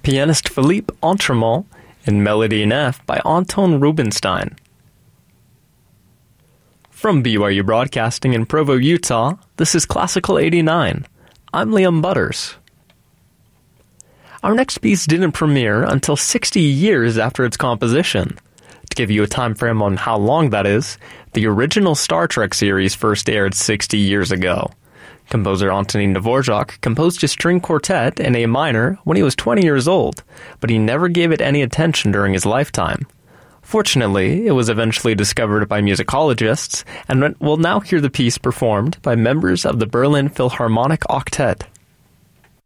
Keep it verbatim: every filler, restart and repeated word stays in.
pianist Philippe Entremont, and Melody in F by Anton Rubinstein. From B Y U Broadcasting in Provo, Utah, this is Classical eighty-nine. I'm Liam Butters. Our next piece didn't premiere until sixty years after its composition. To give you a time frame on how long that is, the original Star Trek series first aired sixty years ago. Composer Antonin Dvorak composed a string quartet in A minor when he was twenty years old, but he never gave it any attention during his lifetime. Fortunately, it was eventually discovered by musicologists, and we'll now hear the piece performed by members of the Berlin Philharmonic Octet.